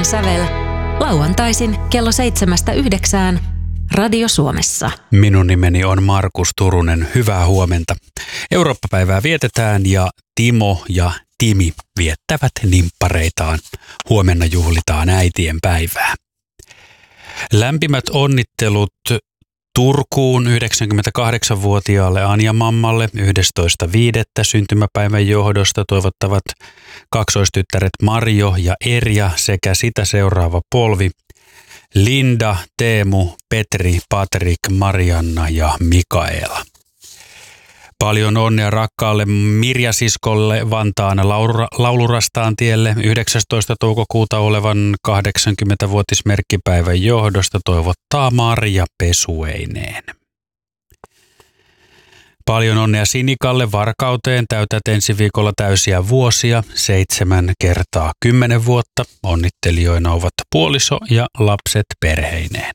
sävel. Lauantaisin kello 7-9 Radio Suomessa. Minun nimeni on Markus Turunen. Hyvää huomenta. Eurooppa-päivää vietetään ja Timo ja Timi viettävät nimppareitaan. Huomenna juhlitaan äitien päivää. Lämpimät onnittelut Turkuun 98-vuotiaalle Anja-mammalle 11.5. syntymäpäivän johdosta toivottavat kaksoistyttäret Marjo ja Erja sekä sitä seuraava polvi Linda, Teemu, Petri, Patrik, Marianna ja Mikaela. Paljon onnea rakkaalle Mirja-siskolle Vantaan Laulurastaan tielle 19. toukokuuta olevan 80-vuotismerkkipäivän johdosta toivottaa Marja Pesueineen. Paljon onnea Sinikalle Varkauteen, täytät ensi viikolla täysiä vuosia, 7 kertaa 10 vuotta. Onnittelijoina ovat puoliso ja lapset perheineen.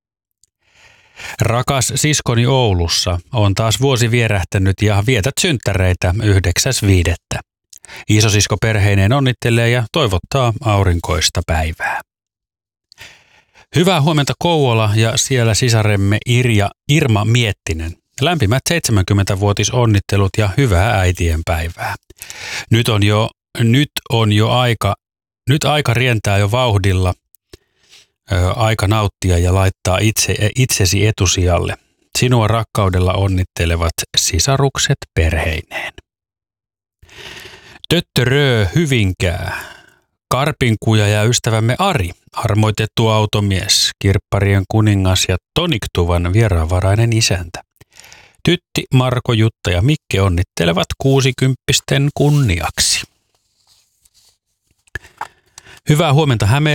Rakas siskoni Oulussa on taas vuosi vierähtänyt ja vietät synttäreitä 9.5. Isosisko perheineen onnittelee ja toivottaa aurinkoista päivää. Hyvää huomenta Kouvola ja siellä sisaremme Irma Miettinen. Lämpimät 70-vuotisonnittelut ja hyvää äitien päivää. Nyt aika rientää jo vauhdilla. Aika nauttia ja laittaa itsesi etusijalle. Sinua rakkaudella onnittelevat sisarukset perheineen. Töttörö Hyvinkää. Karpinkuja ja ystävämme Ari, armoitettu automies, kirpparien kuningas ja toniktuvan vieraanvarainen isäntä. Tytti, Marko, Jutta ja Mikke onnittelevat 60-vuotiaiden kunniaksi. Hyvää huomenta